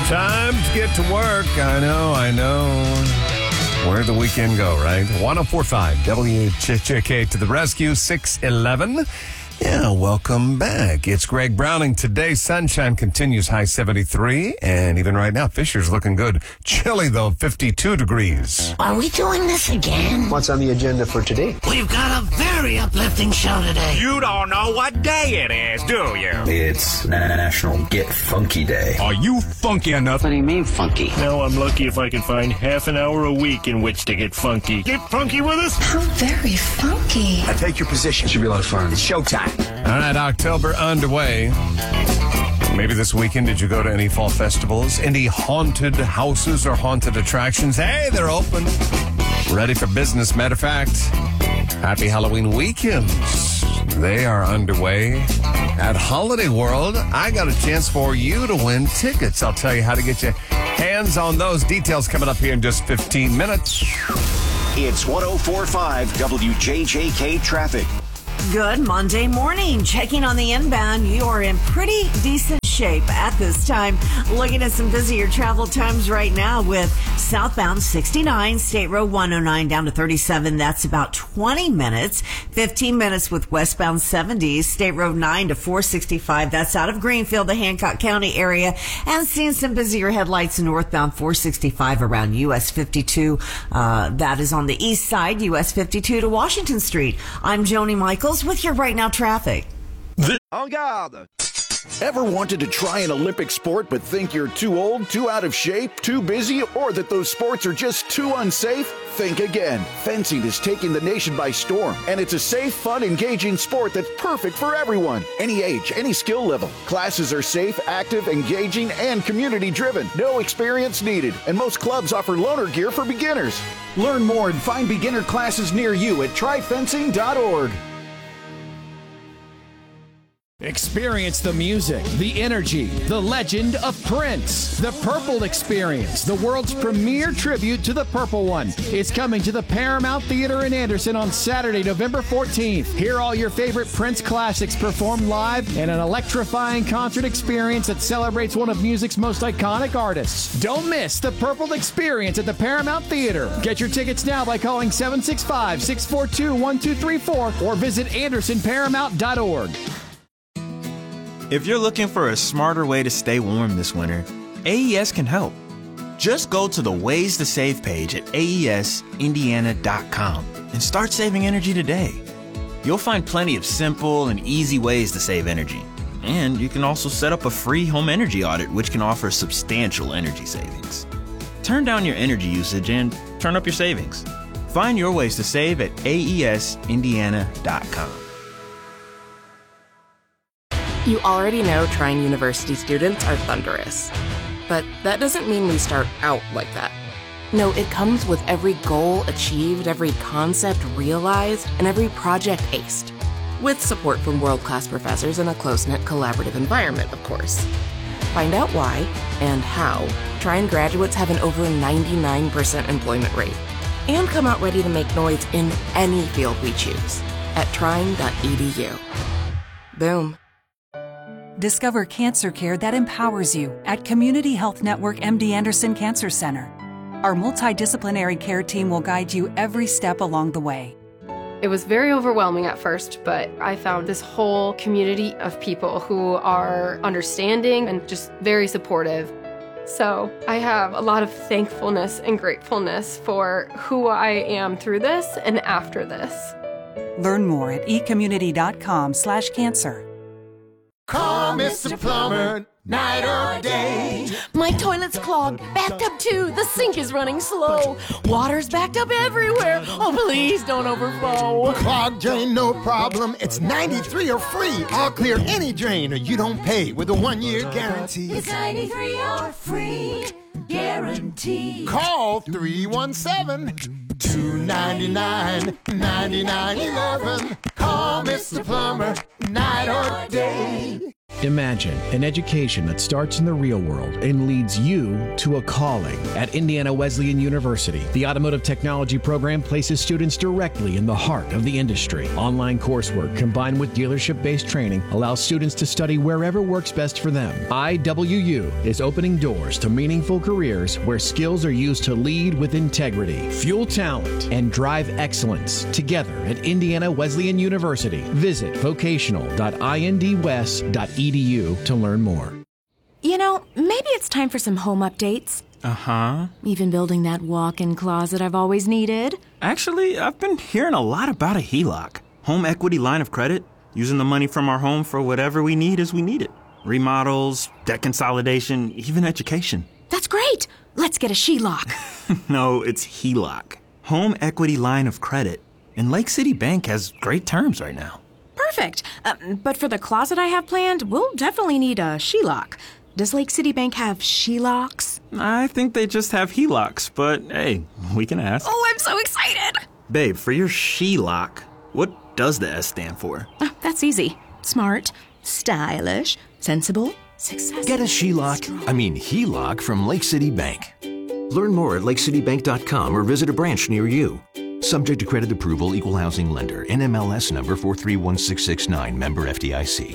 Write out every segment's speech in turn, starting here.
Time to get to work. I know. Where'd the weekend go, right? 104.5 WHJK to the rescue, 611. Yeah, welcome back. It's Greg Browning. Today, sunshine continues, high 73. And even right now, Fisher's looking good. Chilly, though, 52 degrees. Are we doing this again? What's on the agenda for today? We've got a very uplifting show today. You don't know what day it is, do you? It's National Get Funky Day. Are you funky enough? What do you mean funky? Now I'm lucky if I can find half an hour a week in which to get funky. Get funky with us? How very funky. I take your position. Should be a lot of fun. It's showtime. All right, October underway. Maybe this weekend, did you go to any fall festivals? Any haunted houses or haunted attractions? Hey, they're open. Ready for business. Matter of fact, happy Halloween weekends. They are underway. At Holiday World, I got a chance for you to win tickets. I'll tell you how to get your hands on those. Details coming up here in just 15 minutes. It's 104.5 WJJK traffic. Good Monday morning. Checking on the inbound, you are in pretty decent shape at this time. Looking at some busier travel times right now with southbound 69, State Road 109 down to 37. That's about 20 minutes. 15 minutes with westbound 70, State Road 9 to 465. That's out of Greenfield, the Hancock County area. And seeing some busier headlights northbound 465 around US 52. That is on the east side, US 52 to Washington Street. I'm Joni Michaels with your Right Now traffic. En garde! Ever wanted to try an Olympic sport but think you're too old, too out of shape, too busy, or that those sports are just too unsafe? Think again. Fencing is taking the nation by storm, and it's a safe, fun, engaging sport that's perfect for everyone. Any age, any skill level. Classes are safe, active, engaging, and community-driven. No experience needed, and most clubs offer loaner gear for beginners. Learn more and find beginner classes near you at tryfencing.org. Experience the music, the energy, the legend of Prince. The Purple Experience, the world's premier tribute to the Purple One, is coming to the Paramount Theater in Anderson on Saturday, November 14th. Hear all your favorite Prince classics performed live in an electrifying concert experience that celebrates one of music's most iconic artists. Don't miss the Purple Experience at the Paramount Theater. Get your tickets now by calling 765-642-1234 or visit andersonparamount.org. If you're looking for a smarter way to stay warm this winter, AES can help. Just go to the Ways to Save page at aesindiana.com and start saving energy today. You'll find plenty of simple and easy ways to save energy. And you can also set up a free home energy audit, which can offer substantial energy savings. Turn down your energy usage and turn up your savings. Find your ways to save at aesindiana.com. You already know Trine University students are thunderous. But that doesn't mean we start out like that. No, it comes with every goal achieved, every concept realized, and every project aced. With support from world-class professors and a close-knit collaborative environment, of course. Find out why and how Trine graduates have an over 99% employment rate. And come out ready to make noise in any field we choose at trine.edu. Boom. Discover cancer care that empowers you at Community Health Network MD Anderson Cancer Center. Our multidisciplinary care team will guide you every step along the way. It was very overwhelming at first, but I found this whole community of people who are understanding and just very supportive. So I have a lot of thankfulness and gratefulness for who I am through this and after this. Learn more at ecommunity.com/cancer. Call Mr. Plumber, night or day. My toilet's clogged, backed up too. The sink is running slow. Water's backed up everywhere. Oh, please don't overflow. Clogged drain, no problem. It's 93 or free. I'll clear any drain or you don't pay with a 1-year guarantee. It's 93 or free guarantee. Call 317-299-9911. Call Mr. Plumber, night or day. Imagine an education that starts in the real world and leads you to a calling. At Indiana Wesleyan University, the Automotive Technology program places students directly in the heart of the industry. Online coursework combined with dealership-based training allows students to study wherever works best for them. IWU is opening doors to meaningful careers where skills are used to lead with integrity, fuel talent, and drive excellence together at Indiana Wesleyan University. Visit vocational.indwest.edu to learn more. You know, maybe it's time for some home updates. Uh-huh. Even building that walk-in closet I've always needed. Actually, I've been hearing a lot about a HELOC. Home equity line of credit. Using the money from our home for whatever we need as we need it. Remodels, debt consolidation, even education. That's great! Let's get a SHELOC. No, it's HELOC. Home equity line of credit. And Lake City Bank has great terms right now. Perfect. But for the closet I have planned, we'll definitely need a SHELOC. Does Lake City Bank have SHELOCs? I think they just have HELOCs, but hey, we can ask. Oh, I'm so excited! Babe, for your SHELOC, what does the S stand for? That's easy. Smart, stylish, sensible, successful. Get a HELOC from Lake City Bank. Learn more at lakecitybank.com or visit a branch near you. Subject to credit approval, equal housing lender, NMLS number 431669, member FDIC.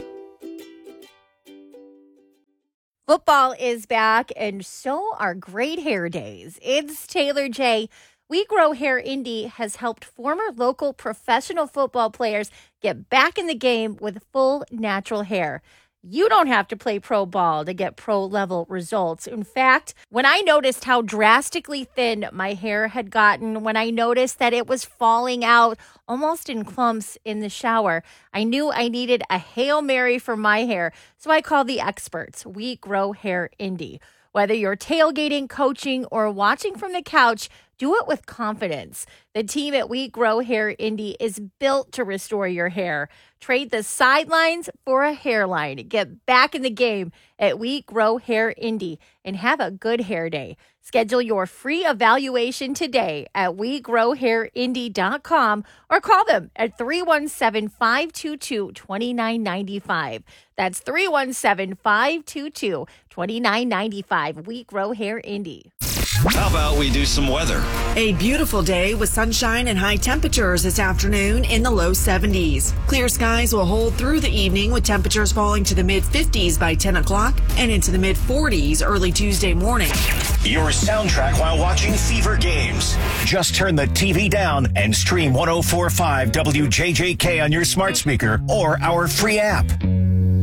Football is back, and so are great hair days. It's Taylor J. We Grow Hair Indy has helped former local professional football players get back in the game with full natural hair. You don't have to play pro ball to get pro-level results. In fact, when I noticed how drastically thin my hair had gotten, when I noticed that it was falling out almost in clumps in the shower, I knew I needed a Hail Mary for my hair. So I called the experts, We Grow Hair Indy. Whether you're tailgating, coaching, or watching from the couch, do it with confidence. The team at We Grow Hair Indy is built to restore your hair. Trade the sidelines for a hairline. Get back in the game at We Grow Hair Indy and have a good hair day. Schedule your free evaluation today at WeGrowHairIndy.com or call them at 317-522-2995. That's 317-522-2995. We Grow Hair Indy. How about we do some weather? A beautiful day with sunshine and high temperatures this afternoon in the low 70s. Clear skies will hold through the evening with temperatures falling to the mid-50s by 10 o'clock and into the mid-40s early Tuesday morning. Your soundtrack while watching Fever games. Just turn the TV down and stream 104.5 WJJK on your smart speaker or our free app.